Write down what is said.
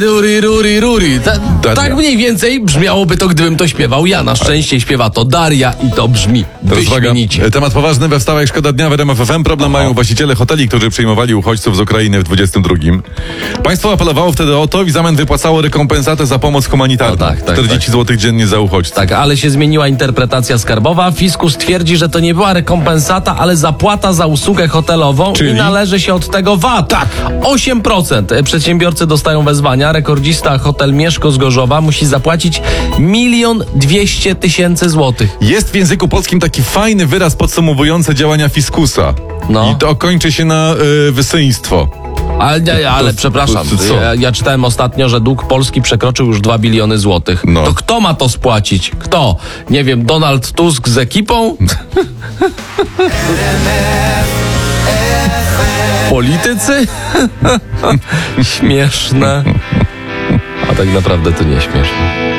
Ruri. Tak mniej więcej brzmiałoby to, gdybym to śpiewał ja. Na szczęście śpiewa to Daria i to brzmi wyśmienicie. Temat poważny we wstawach Szkoda Dnia w RMF FM. Problem mają właściciele hoteli, którzy przyjmowali uchodźców z Ukrainy w 22. Państwo apelowało wtedy o to i w zamian wypłacało rekompensatę za pomoc humanitarną. 40 zł dziennie za uchodźców. Tak, ale się zmieniła interpretacja skarbowa. Fiskus twierdzi, że to nie była rekompensata, ale zapłata za usługę hotelową. Czyli? I należy się od tego VAT. Tak, 8%. Przedsiębiorcy dostają wezwania. Rekordzista hotel Mieszko z Gorzowa musi zapłacić 1 200 000 złotych. Jest w języku polskim taki fajny wyraz podsumowujący działania fiskusa. No. I to kończy się na wysyństwo. Ale przepraszam, co? ja czytałem ostatnio, że dług Polski przekroczył już 2 biliony złotych. No. To kto ma to spłacić? Kto? Nie wiem, Donald Tusk z ekipą? Politycy? Śmieszne. A tak naprawdę to nie śmieszne.